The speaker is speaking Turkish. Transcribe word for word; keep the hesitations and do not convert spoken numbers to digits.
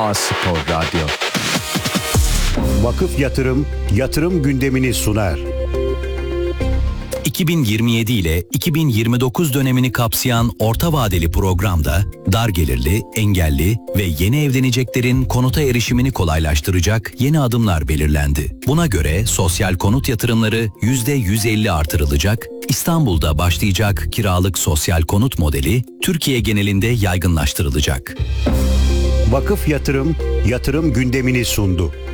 A Spor Radyo. Vakıf Yatırım, yatırım gündemini sunar. iki bin yirmi yedi ile iki bin yirmi dokuz dönemini kapsayan orta vadeli programda dar gelirli, engelli ve yeni evleneceklerin konuta erişimini kolaylaştıracak yeni adımlar belirlendi. Buna göre sosyal konut yatırımları yüzde yüz elli artırılacak, İstanbul'da başlayacak kiralık sosyal konut modeli Türkiye genelinde yaygınlaştırılacak. Vakıf Yatırım, yatırım gündemini sundu.